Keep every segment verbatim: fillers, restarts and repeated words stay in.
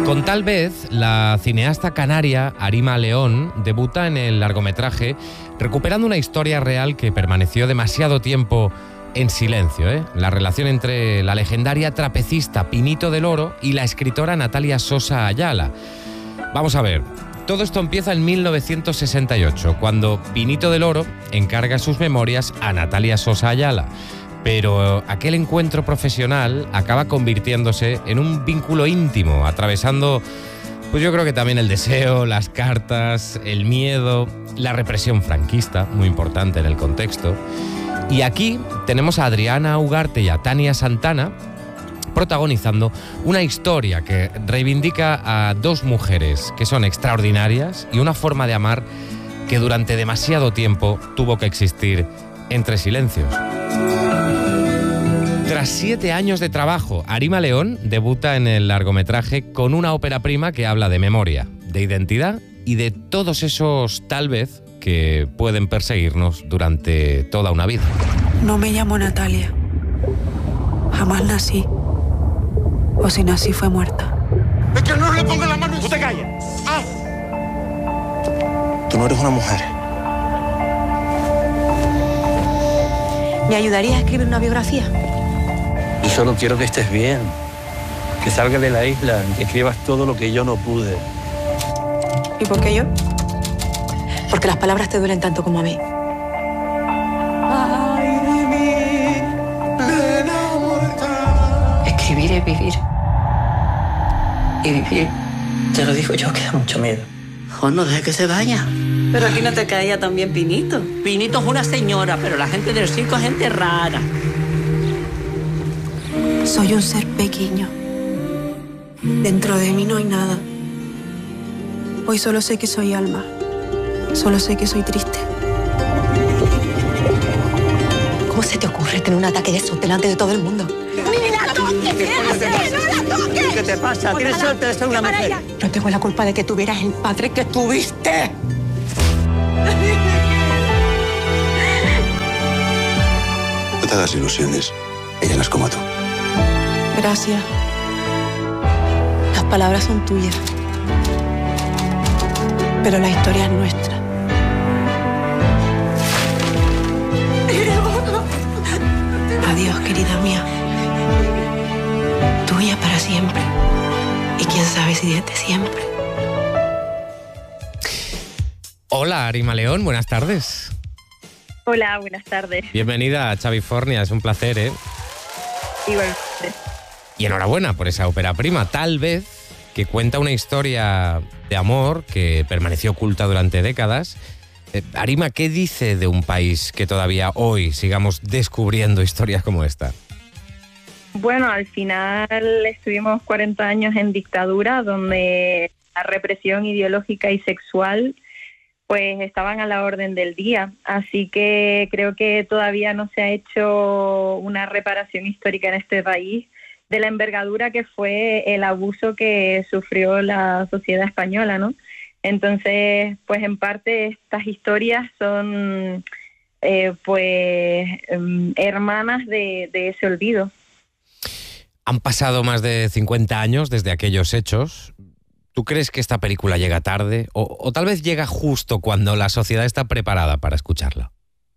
Con Tal vez, la cineasta canaria Arima León debuta en el largometraje recuperando una historia real que permaneció demasiado tiempo en silencio, ¿eh? La relación entre la legendaria trapecista Pinito del Oro y la escritora Natalia Sosa Ayala. Vamos a ver, todo esto empieza en mil novecientos sesenta y ocho, cuando Pinito del Oro encarga sus memorias a Natalia Sosa Ayala. Pero aquel encuentro profesional acaba convirtiéndose en un vínculo íntimo, atravesando, pues yo creo que también el deseo, las cartas, el miedo, la represión franquista, muy importante en el contexto. Y aquí tenemos a Adriana Ugarte y a Tania Santana protagonizando una historia que reivindica a dos mujeres que son extraordinarias y una forma de amar que durante demasiado tiempo tuvo que existir entre silencios. Tras siete años de trabajo, Arima León debuta en el largometraje con una ópera prima que habla de memoria, de identidad y de todos esos tal vez que pueden perseguirnos durante toda una vida. No me llamo Natalia. Jamás nací. O si nací fue muerta. ¡Es que no le ponga la mano! ¡Tú te callas! ¡Ah! Tú no eres una mujer. ¿Me ayudarías a escribir una biografía? Yo solo quiero que estés bien, que salgas de la isla, que escribas todo lo que yo no pude. ¿Y por qué yo? Porque las palabras te duelen tanto como a mí. ¡Ay de mí! ¡Plena muerta! Escribir es vivir. Y vivir, Te lo digo yo, que da mucho miedo. Jo, no deje que se vaya. pero aquí no te caía tan bien Pinito. Pinito es una señora, pero la gente del circo es gente rara. Soy un ser pequeño. Dentro de mí no hay nada. Hoy solo sé que soy alma. Solo sé que soy triste. ¿Cómo se te ocurre tener un ataque de esos delante de todo el mundo? ¡Ni la toques! ¿Qué haces? ¡No la toques! ¿Qué te pasa? Tienes suerte de ser una mujer. No tengo la culpa de que tuvieras el padre que tuviste. No te hagas ilusiones. Ella no es como tú. Gracias. Las palabras son tuyas. Pero la historia es nuestra. Adiós, querida mía. Tuya para siempre. Y quién sabe si desde siempre. Hola, Arima León, buenas tardes. Hola, buenas tardes. Bienvenida a Chavifornia, es un placer, ¿eh? Igualmente. Y enhorabuena por esa ópera prima, Tal vez, que cuenta una historia de amor que permaneció oculta durante décadas. Eh, Arima, ¿qué dice de un país que todavía hoy sigamos descubriendo historias como esta? Bueno, al final estuvimos cuarenta años en dictadura, donde la represión ideológica y sexual pues estaban a la orden del día. Así que creo que todavía no se ha hecho una reparación histórica en este país de la envergadura que fue el abuso que sufrió la sociedad española, ¿no? Entonces, pues en parte estas historias son eh, pues um, hermanas de, de ese olvido. Han pasado más de cincuenta años desde aquellos hechos. ¿Tú crees que esta película llega tarde? O, o tal vez llega justo cuando la sociedad está preparada para escucharla.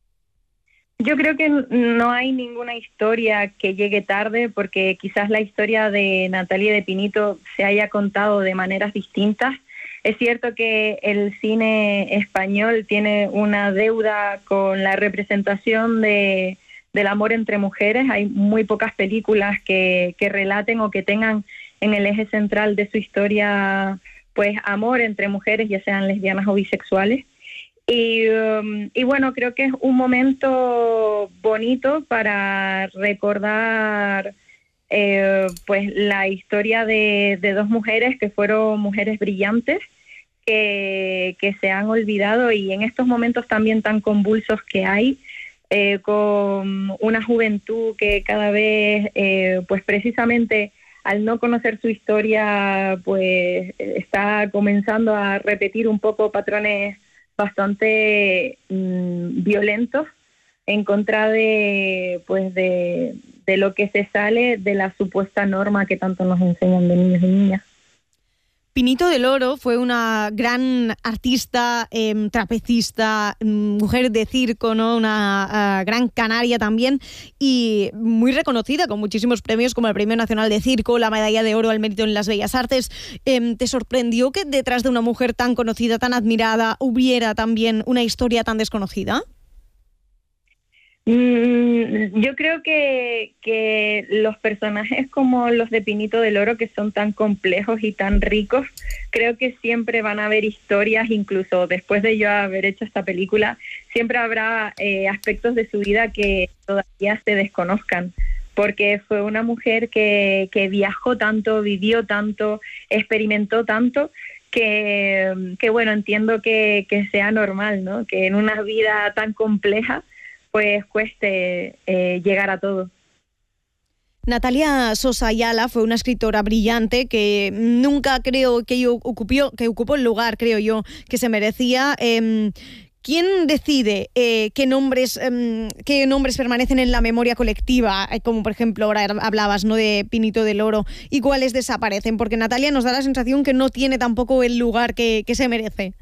Yo creo que no hay ninguna historia que llegue tarde, porque quizás la historia de Natalia y de Pinito se haya contado de maneras distintas. Es cierto que el cine español tiene una deuda con la representación de, del amor entre mujeres. Hay muy pocas películas que, que relaten o que tengan en el eje central de su historia pues amor entre mujeres, ya sean lesbianas o bisexuales. Y, um, y bueno, creo que es un momento bonito para recordar eh, pues la historia de, de dos mujeres que fueron mujeres brillantes, que, que se han olvidado, y en estos momentos también tan convulsos que hay, eh, con una juventud que cada vez eh, pues precisamente al no conocer su historia pues está comenzando a repetir un poco patrones bastante mmm, violentos en contra de pues de, de lo que se sale de la supuesta norma que tanto nos enseñan de niños y niñas. Pinito del Oro fue una gran artista, eh, trapecista, mujer de circo, ¿no? Una uh, gran canaria también, y muy reconocida con muchísimos premios como el Premio Nacional de Circo, la Medalla de Oro al Mérito en las Bellas Artes. Eh, ¿Te sorprendió que detrás de una mujer tan conocida, tan admirada, hubiera también una historia tan desconocida? Mm, yo creo que, que los personajes como los de Pinito del Oro, que son tan complejos y tan ricos, creo que siempre van a haber historias, incluso después de yo haber hecho esta película, siempre habrá eh, aspectos de su vida que todavía se desconozcan, porque fue una mujer que, que viajó tanto, vivió tanto, experimentó tanto, que, que bueno, entiendo que, que sea normal, ¿no? Que en una vida tan compleja pues cueste eh, llegar a todo. Natalia Sosa Ayala fue una escritora brillante que nunca creo que ocupó, que ocupó el lugar, creo yo, que se merecía. Eh, ¿Quién decide eh, qué nombres eh, qué nombres permanecen en la memoria colectiva? Eh, como por ejemplo ahora hablabas, ¿no?, de Pinito del Oro, y cuáles desaparecen? Porque Natalia nos da la sensación que no tiene tampoco el lugar que, que se merece.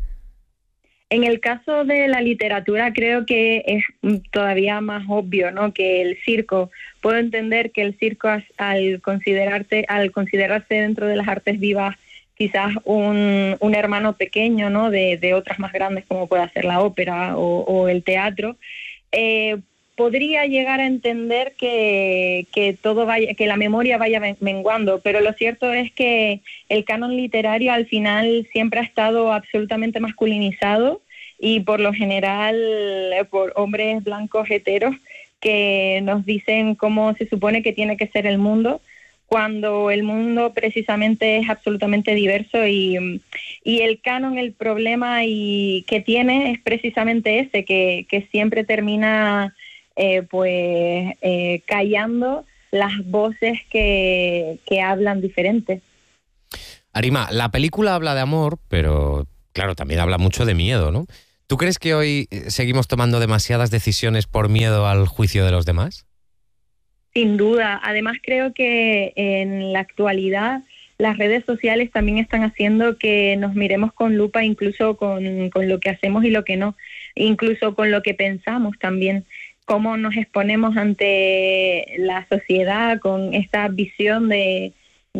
En el caso de la literatura creo que es todavía más obvio, ¿no?, que el circo. Puedo entender que el circo, al considerarse, al considerarse dentro de las artes vivas quizás un, un hermano pequeño, ¿no?, de, de otras más grandes como puede ser la ópera o, o el teatro, eh, podría llegar a entender que, que todo vaya, que la memoria vaya menguando, pero lo cierto es que el canon literario al final siempre ha estado absolutamente masculinizado, y por lo general por hombres blancos heteros que nos dicen cómo se supone que tiene que ser el mundo, cuando el mundo precisamente es absolutamente diverso, y, y el canon, el problema y que tiene es precisamente ese, que, que siempre termina eh, pues eh, callando las voces que, que hablan diferente. Arima, la película habla de amor, pero claro, también habla mucho de miedo, ¿no? ¿Tú crees que hoy seguimos tomando demasiadas decisiones por miedo al juicio de los demás? Sin duda. Además, creo que en la actualidad las redes sociales también están haciendo que nos miremos con lupa, incluso con, con lo que hacemos y lo que no, incluso con lo que pensamos también, cómo nos exponemos ante la sociedad con esta visión de,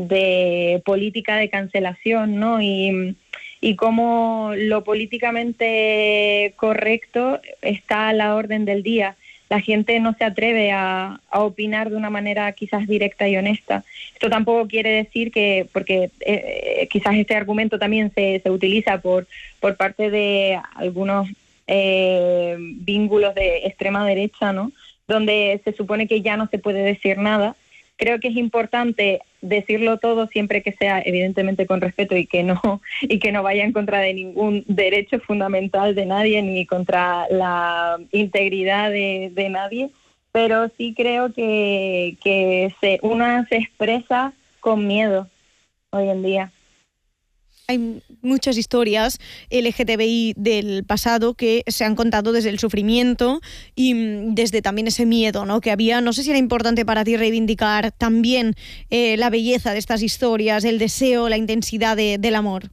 de política de cancelación, ¿no? Y, y cómo lo políticamente correcto está a la orden del día. La gente no se atreve a, a opinar de una manera quizás directa y honesta. Esto tampoco quiere decir que, porque eh, quizás este argumento también se, se utiliza por, por parte de algunos eh, vínculos de extrema derecha, ¿no?, donde se supone que ya no se puede decir nada. Creo que es importante decirlo todo, siempre que sea evidentemente con respeto y que no y que no vaya en contra de ningún derecho fundamental de nadie ni contra la integridad de, de nadie, pero sí creo que, que se, una se expresa con miedo hoy en día. Hay muchas historias L G T B I del pasado que se han contado desde el sufrimiento y desde también ese miedo, ¿no?, que había. No sé si era importante para ti reivindicar también eh, la belleza de estas historias, el deseo, la intensidad de, del amor.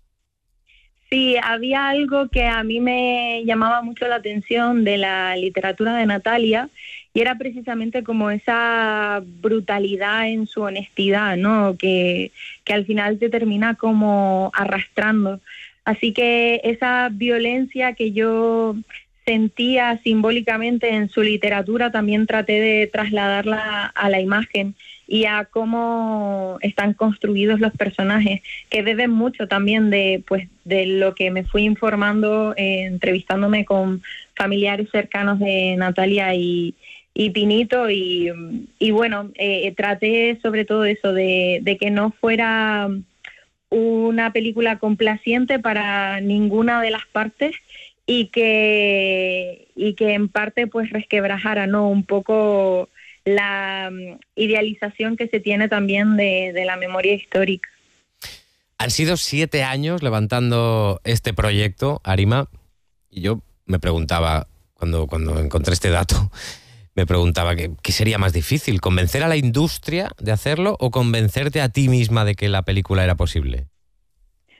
Sí, había algo que a mí me llamaba mucho la atención de la literatura de Natalia, y era precisamente como esa brutalidad en su honestidad, ¿no?, que, que al final te termina como arrastrando. Así que esa violencia que yo sentía simbólicamente en su literatura también traté de trasladarla a la imagen y a cómo están construidos los personajes, que beben mucho también de, pues, de lo que me fui informando, eh, entrevistándome con familiares cercanos de Natalia y, y Pinito, y, y bueno, eh, traté sobre todo eso, de, de que no fuera una película complaciente para ninguna de las partes, y que, y que en parte pues resquebrajara, ¿no?, un poco la idealización que se tiene también de, de la memoria histórica. Han sido siete años levantando este proyecto, Arima, y yo me preguntaba, cuando, cuando encontré este dato, me preguntaba ¿qué, qué sería más difícil? ¿Convencer a la industria de hacerlo o convencerte a ti misma de que la película era posible?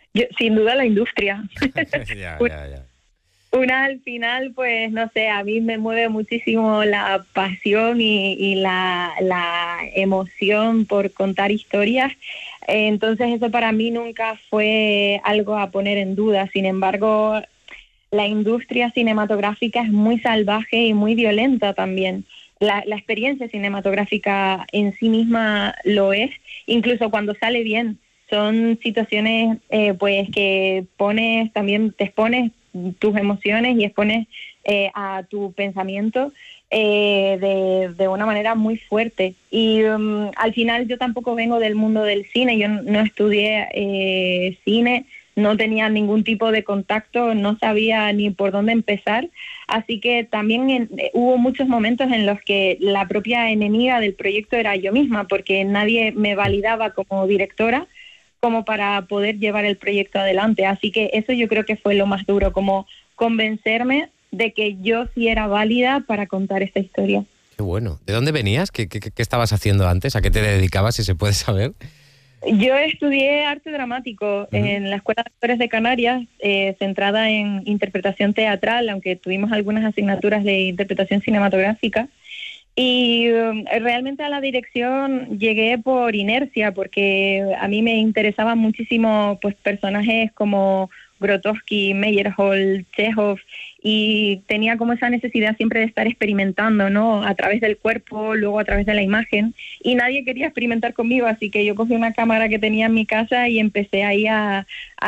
Yo, sin duda la industria. ya, ya, ya. Una al final, pues no sé, a mí me mueve muchísimo la pasión y, y la, la emoción por contar historias. Entonces eso para mí nunca fue algo a poner en duda. Sin embargo, la industria cinematográfica es muy salvaje y muy violenta también. La, la experiencia cinematográfica en sí misma lo es, incluso cuando sale bien. Son situaciones eh, pues que pones, también te expones tus emociones y expones eh, a tu pensamiento eh, de, de una manera muy fuerte. Y um, al final yo tampoco vengo del mundo del cine, yo no, no estudié eh, cine, no tenía ningún tipo de contacto, no sabía ni por dónde empezar, así que también en, eh, hubo muchos momentos en los que la propia enemiga del proyecto era yo misma, porque nadie me validaba como directora como para poder llevar el proyecto adelante. Así que eso yo creo que fue lo más duro, como convencerme de que yo sí era válida para contar esta historia. Qué bueno. ¿De dónde venías? ¿Qué, qué, qué estabas haciendo antes? ¿A qué te dedicabas, si se puede saber? Yo estudié arte dramático uh-huh. en la Escuela de Actores de Canarias, eh, centrada en interpretación teatral, aunque tuvimos algunas asignaturas de interpretación cinematográfica. Y um, realmente a la dirección llegué por inercia, porque a mí me interesaban muchísimo pues personajes como Grotowski, Meyerhold, Chekhov, y tenía como esa necesidad siempre de estar experimentando, ¿no? A través del cuerpo, luego a través de la imagen, y nadie quería experimentar conmigo, así que yo cogí una cámara que tenía en mi casa y empecé ahí a,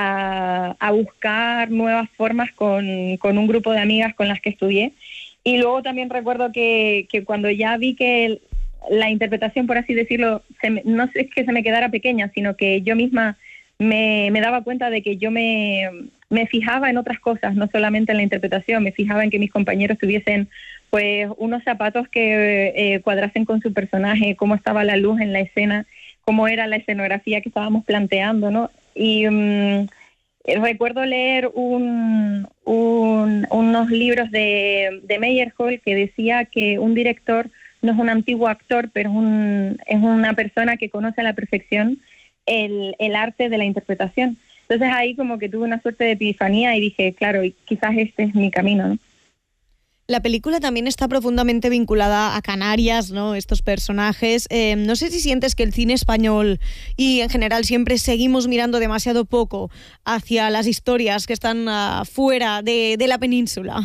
a, a buscar nuevas formas con, con un grupo de amigas con las que estudié. Y luego también recuerdo que, que cuando ya vi que el, la interpretación, por así decirlo, se me, no es que se me quedara pequeña, sino que yo misma me, me daba cuenta de que yo me, me fijaba en otras cosas, no solamente en la interpretación, me fijaba en que mis compañeros tuviesen pues unos zapatos que eh, cuadrasen con su personaje, cómo estaba la luz en la escena, cómo era la escenografía que estábamos planteando, ¿no? Y um, recuerdo leer un, un, unos libros de, de Meyerhold que decía que un director no es un antiguo actor, pero es, un, es una persona que conoce a la perfección el, el arte de la interpretación. Entonces ahí como que tuve una suerte de epifanía y dije, claro, quizás este es mi camino, ¿no? La película también está profundamente vinculada a Canarias, ¿no? Estos personajes. Eh, no sé si sientes que el cine español y en general siempre seguimos mirando demasiado poco hacia las historias que están uh, fuera de, de la península.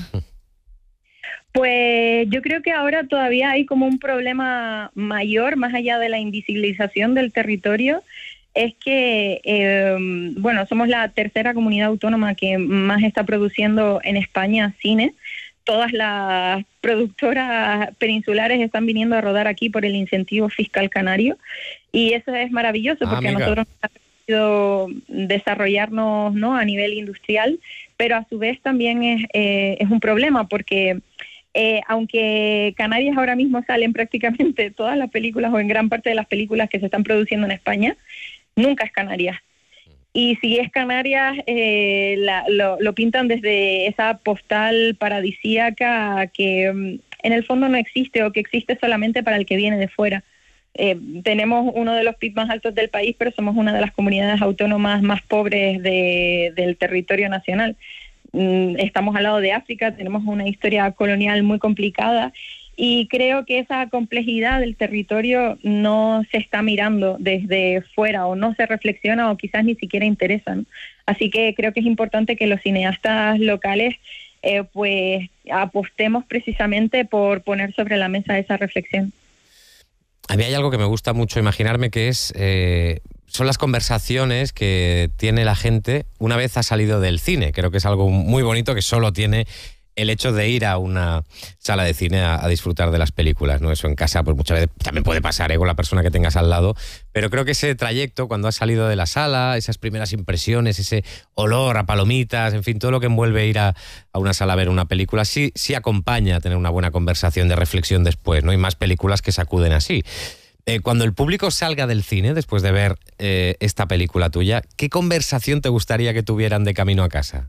Pues yo creo que ahora todavía hay como un problema mayor, más allá de la invisibilización del territorio, es que, eh, bueno, somos la tercera comunidad autónoma que más está produciendo en España cine. Todas las productoras peninsulares están viniendo a rodar aquí por el incentivo fiscal canario y eso es maravilloso ah, porque amiga. a nosotros nos ha permitido desarrollarnos, ¿no?, a nivel industrial, pero a su vez también es, eh, es un problema porque eh, aunque Canarias ahora mismo salen prácticamente todas las películas o en gran parte de las películas que se están produciendo en España, nunca es Canarias. Y si es Canarias, eh, la, lo, lo pintan desde esa postal paradisíaca que um, en el fondo no existe o que existe solamente para el que viene de fuera. Eh, tenemos uno de los P I B más altos del país, pero somos una de las comunidades autónomas más pobres de, del territorio nacional. Mm, estamos al lado de África, tenemos una historia colonial muy complicada y creo que esa complejidad del territorio no se está mirando desde fuera o no se reflexiona o quizás ni siquiera interesan. Así que creo que es importante que los cineastas locales eh, pues apostemos precisamente por poner sobre la mesa esa reflexión. A mí hay algo que me gusta mucho imaginarme que es eh, son las conversaciones que tiene la gente una vez ha salido del cine. Creo que es algo muy bonito que solo tiene el hecho de ir a una sala de cine a, a disfrutar de las películas, ¿no? Eso en casa pues muchas veces también puede pasar, ¿eh?, con la persona que tengas al lado, pero creo que ese trayecto cuando has salido de la sala, esas primeras impresiones, ese olor a palomitas, en fin, todo lo que envuelve ir a, a una sala a ver una película, sí, sí acompaña a tener una buena conversación de reflexión después, ¿no? Hay más películas que sacuden así. Eh, cuando el público salga del cine, después de ver eh, esta película tuya, ¿qué conversación te gustaría que tuvieran de camino a casa?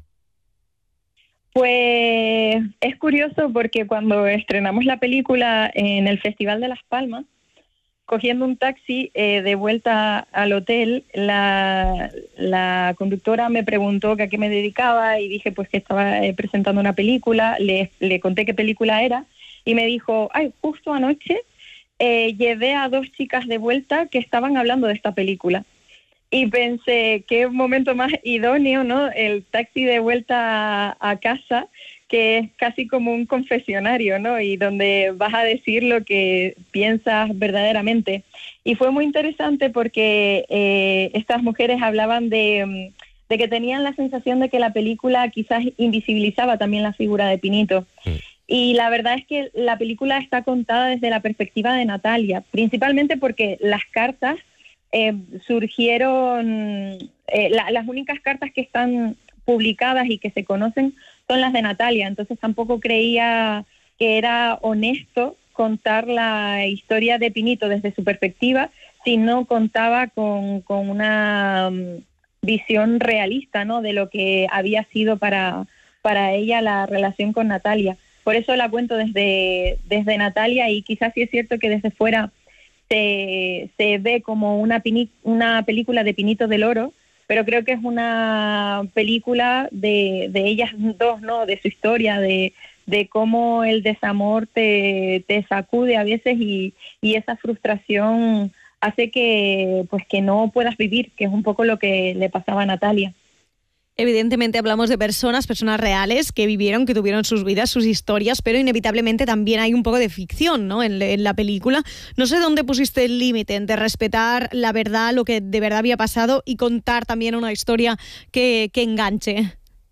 Pues es curioso porque cuando estrenamos la película en el Festival de Las Palmas, cogiendo un taxi eh, de vuelta al hotel, la, la conductora me preguntó que a qué me dedicaba y dije pues que estaba eh, presentando una película, le, le conté qué película era y me dijo, ay, justo anoche eh, llevé a dos chicas de vuelta que estaban hablando de esta película. Y pensé, qué momento más idóneo, ¿no? El taxi de vuelta a, a casa, que es casi como un confesionario, ¿no? Y donde vas a decir lo que piensas verdaderamente. Y fue muy interesante porque eh, estas mujeres hablaban de, de que tenían la sensación de que la película quizás invisibilizaba también la figura de Pinito. Sí. Y la verdad es que la película está contada desde la perspectiva de Natalia, principalmente porque las cartas eh, surgieron, eh, la, las únicas cartas que están publicadas y que se conocen son las de Natalia, entonces tampoco creía que era honesto contar la historia de Pinito desde su perspectiva si no contaba con, con una um, visión realista, ¿no?, de lo que había sido para, para ella la relación con Natalia. Por eso la cuento desde, desde Natalia, y quizás sí es cierto que desde fuera se, se ve como una, pini, una película de Pinito del Oro, pero creo que es una película de, de ellas dos, ¿no?, de su historia, de, de cómo el desamor te, te sacude a veces y, y esa frustración hace que, pues, que no puedas vivir, que es un poco lo que le pasaba a Natalia. Evidentemente hablamos de personas, personas reales que vivieron, que tuvieron sus vidas, sus historias, pero inevitablemente también hay un poco de ficción, ¿no?, en, en la película. No sé dónde pusiste el límite entre respetar la verdad, lo que de verdad había pasado, y contar también una historia que, que enganche.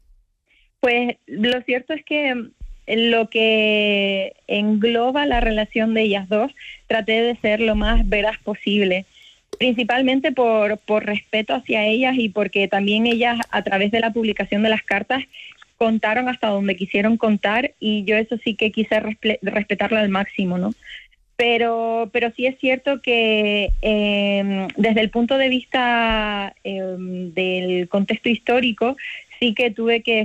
Pues lo cierto es que lo que engloba la relación de ellas dos, traté de ser lo más veraz posible. Principalmente por, por respeto hacia ellas y porque también ellas, a través de la publicación de las cartas, contaron hasta donde quisieron contar, y yo eso sí que quise respe- respetarlo al máximo, ¿no? Pero, pero sí es cierto que eh, desde el punto de vista eh, del contexto histórico, sí que tuve que